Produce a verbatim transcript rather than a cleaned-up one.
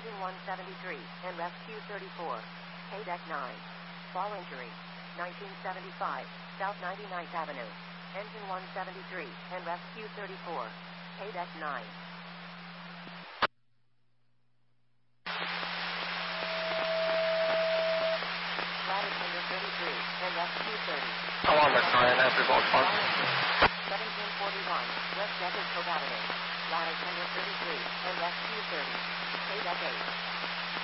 Engine one seventy-three, and rescue thirty-four. K-Deck nine. Fall injury. nineteen seventy-five, South ninety-ninth Avenue. Engine one seventy-three, and rescue thirty-four. K-Deck nine. Ladder tender thirty-three, and rescue thirty. Alarm Ryan, after Gold Park. seventeen forty-one, West Deckers Cove Avenue. Ladder tender thirty-three, and rescue thirty. K-Deck eight.